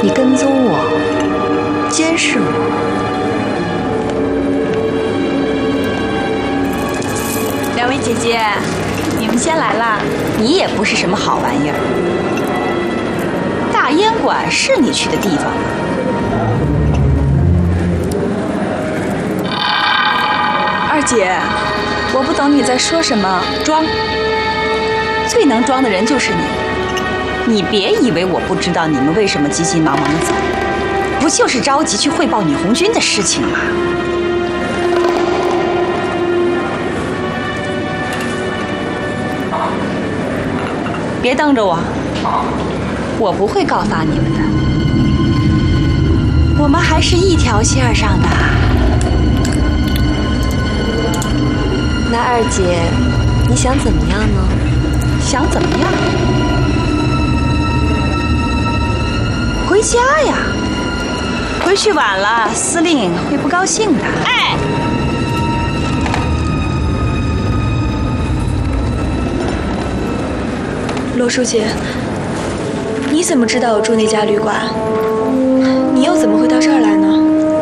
你跟踪我，监视我。 两位姐姐，你们先来啦。 你也不是什么好玩意儿。大烟馆是你去的地方吗？ 二姐，我不懂你在说什么。 装。最能装的人就是你。你别以为我不知道你们为什么急急忙忙的走，不就是着急去汇报女红军的事情吗？别瞪着我，我不会告发你们的，我们还是一条线上的。 那二姐，你想怎么样呢？ 想怎么样？回家呀！回去晚了，司令会不高兴的。哎， 罗书记，你怎么知道我住那家旅馆？你又怎么会到这儿来呢？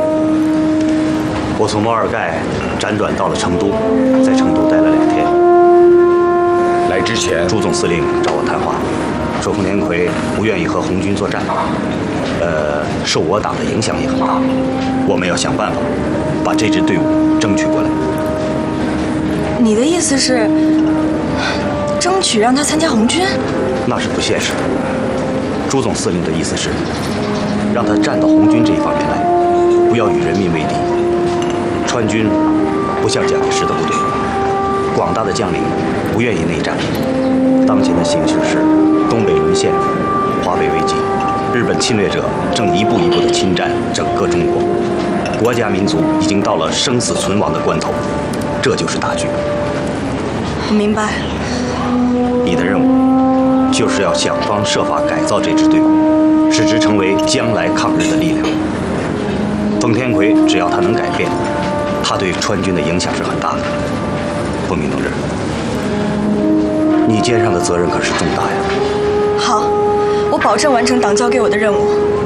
我从毛尔盖辗转到了成都，在成都待了2天。 来之前， 朱总司令找我谈话，说冯天奎不愿意和红军作战，受我党的影响也很大。我们要想办法把这支队伍争取过来。 你的意思是，争取让他参加红军？ 那是不现实。朱总司令的意思是，让他站到红军这一方面来，不要与人民为敌。川军不像蒋介石的部队，广大的将领不愿意内战。当前的形势是东北沦陷，华北危机，日本侵略者正一步一步地侵占整个中国，国家民族已经到了生死存亡的关头，这就是大局。 我明白。 你的任务就是要想方设法改造这支队伍，使之成为将来抗日的力量。冯天奎只要他能改变，他对川军的影响是很大的。冯明同志，你肩上的责任可是重大呀。 好，我保证完成党交给我的任务。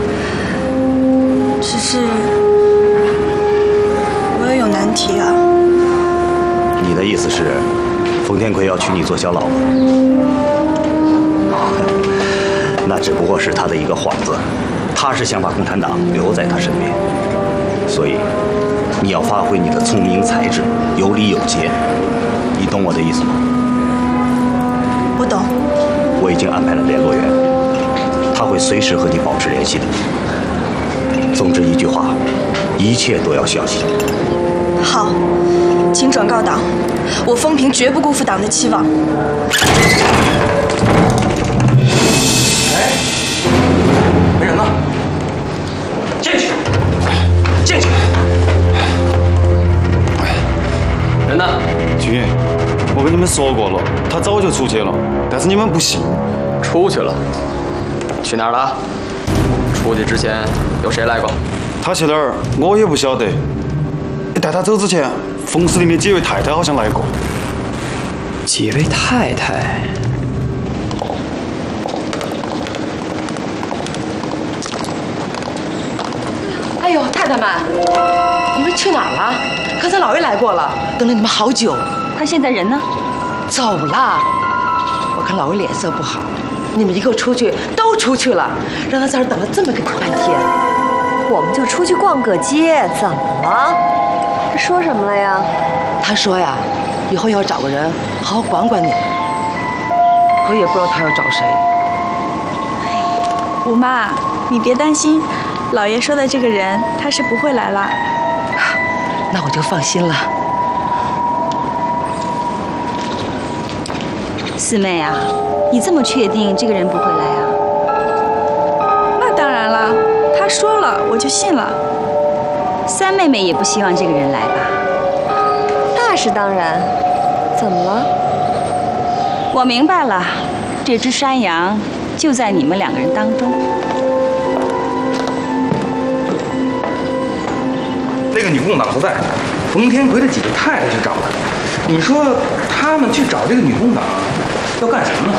只是我也有难题啊。 你的意思是，冯天奎要娶你做小老婆？那只不过是他的一个幌子，他是想把共产党留在他身边，所以你要发挥你的聪明才智，有理有节。你懂我的意思吗？ 我懂。 我已经安排了联络员，他会随时和你保持联系的。总之一句话，一切都要小心。 好，请转告党，我风平绝不辜负党的期望。 哎，没人呢，进去，进去。人呢？ 军，我跟你们说过了，他早就出去了，但是你们不信。 出去了？去哪儿了？出去之前有谁来过？ 他去哪儿我也不晓得。但他走之前，冯司令的几位太太好像来过。 几位太太？ 哎呦，太太们，你们去哪儿了？刚才老爷来过了，等了你们好久。 他现在人呢？ 走了。我看老爷脸色不好，你们一个出去都出去了，让他在这儿等了这么个大半天。 我们就出去逛个街，怎么了？他说什么了呀？ 他说呀，以后要找个人好好管管你。我也不知道他要找谁。 吴妈，你别担心，老爷说的这个人他是不会来了。 那我就放心了。 四妹啊，你这么确定这个人不会来啊？ 那当然了，他说了我就信了。 三妹妹也不希望这个人来吧？ 那是当然。怎么了？ 我明白了，这只山羊就在你们2个人当中。 这个女共党不在，冯天奎的几个太太去找他。你说他们去找这个女共党要干什么呢？